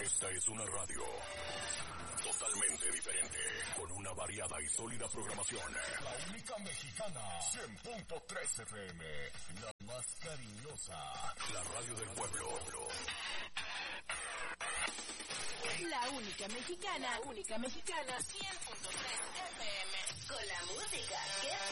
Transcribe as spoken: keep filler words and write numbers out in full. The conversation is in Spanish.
Esta es una radio totalmente diferente, con una variada y sólida programación. La única mexicana, cien punto tres F M, la más cariñosa. La radio del pueblo. La única mexicana, la única mexicana, cien punto tres F M, con la música que